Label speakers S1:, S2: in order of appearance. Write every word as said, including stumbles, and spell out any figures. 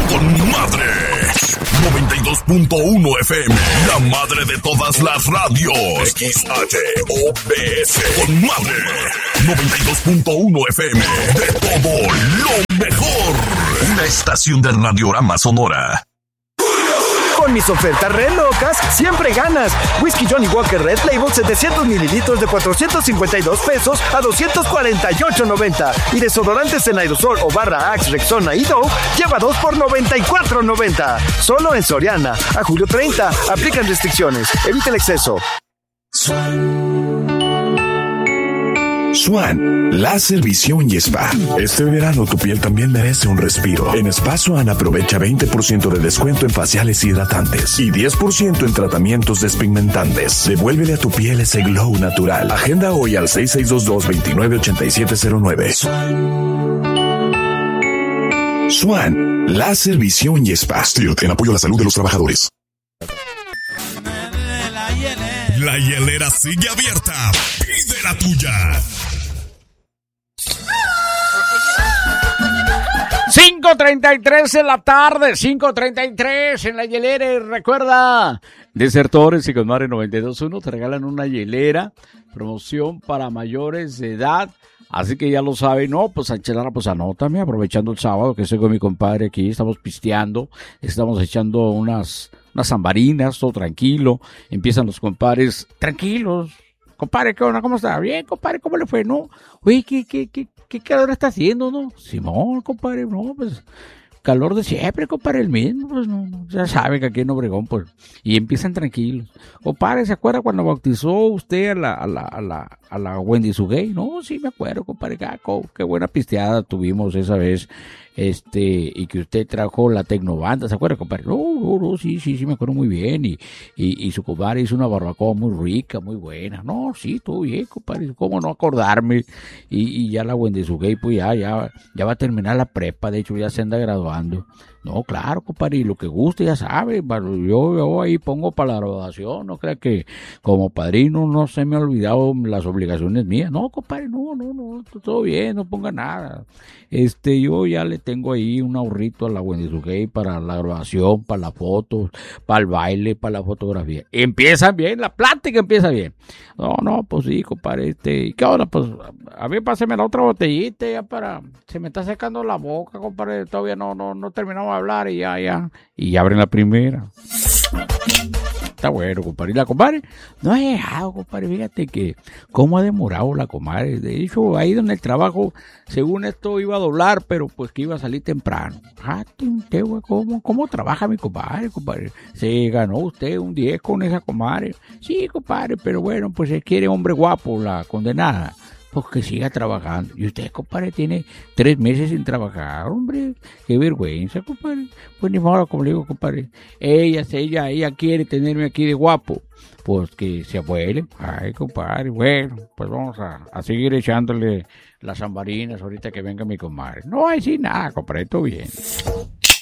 S1: con madre. noventa y dos punto uno F M, la madre de todas las radios. X H O B S, con madre. noventa y dos punto uno F M, de todo lo mejor. Una estación de Radiorama Sonora.
S2: Con mis ofertas re locas, siempre ganas. Whisky Johnny Walker Red Label setecientos mililitros de cuatrocientos cincuenta y dos pesos a doscientos cuarenta y ocho noventa. Y desodorantes en aerosol o barra Axe, Rexona y Dove, lleva dos por noventa y cuatro noventa. Solo en Soriana. A julio treinta. Aplican restricciones. Evita el exceso.
S3: Swan, láser, visión y spa. Este verano tu piel también merece un respiro. En Spa Swan aprovecha veinte por ciento de descuento en faciales hidratantes y diez por ciento en tratamientos despigmentantes. Devuélvele a tu piel ese glow natural. Agenda hoy al seis seis dos dos, dos nueve ocho siete cero nueve. Swan, láser, visión y spa. Stilt, en apoyo a la salud de los trabajadores.
S1: La hielera sigue abierta. Pide la tuya.
S4: cinco treinta y tres en la tarde, cinco treinta y tres en la hielera. Y recuerda, Desertores y Comare noventa y dos punto uno te regalan una hielera, promoción para mayores de edad. Así que ya lo saben, no, pues Anchelara, pues anótame, aprovechando el sábado que estoy con mi compadre aquí, estamos pisteando, estamos echando unas, unas zambarinas, todo tranquilo, empiezan los compadres, tranquilos, compadre, ¿qué onda? ¿Cómo está? Bien, compadre, ¿cómo le fue? No, oye, ¿qué, qué, qué, qué calor está haciendo, no? Simón, compadre, no, pues, calor de siempre, compadre, el mismo, pues, no, no, ya sabe que aquí en Obregón, pues, y empiezan tranquilos. Compadre, ¿se acuerda cuando bautizó usted a la, a la, a la, a la Wendy Sugay? No, sí me acuerdo, compadre, Caco, qué buena pisteada tuvimos esa vez, este, y que usted trajo la Tecnobanda, ¿se acuerda, compadre? No, no, no, sí, sí, sí me acuerdo muy bien, y, y, y su compadre hizo una barbacoa muy rica, muy buena. No, sí, estuvo bien, compadre, cómo no acordarme, y, y ya la Wendy Sugay, pues ya, ya, ya va a terminar la prepa, de hecho ya se anda graduando. No, claro, compadre, y lo que guste, ya sabe, yo, yo ahí pongo para la graduación, no crea que como padrino no se me ha olvidado las obligaciones mías. No, compadre, no, no, no, todo bien, no ponga nada. Este, yo ya le tengo ahí un ahorrito a la Wendy Sugay para la graduación, para las fotos, para el baile, para la fotografía. Empieza bien, la plática empieza bien. No, no, pues sí, compadre, este, ¿y qué hora? Pues a mí páseme la otra botellita ya para, se me está secando la boca, compadre, todavía no, no, no terminamos de hablar y ya, ya, y ya abren la primera. Está bueno, compadre. ¿Y la compadre? No he dejado, compadre. Fíjate que cómo ha demorado la comadre. De hecho, ahí donde el trabajo, según esto, iba a doblar, pero pues que iba a salir temprano. Ah, ¿qué, güey? ¿Cómo, ¿Cómo trabaja mi compadre, compadre? Se ganó usted un diez con esa comadre. Sí, compadre, pero bueno, pues se quiere hombre guapo, la condenada. Pues que siga trabajando. Y usted, compadre, tiene tres meses sin trabajar, hombre. Qué vergüenza, compadre. Pues ni modo, como le digo, compadre. Ella, ella, ella quiere tenerme aquí de guapo. Pues que se abuele. Ay, compadre, bueno, pues vamos a, a seguir echándole las zambarinas ahorita que venga mi comadre. No hay sí nada, compadre, todo bien.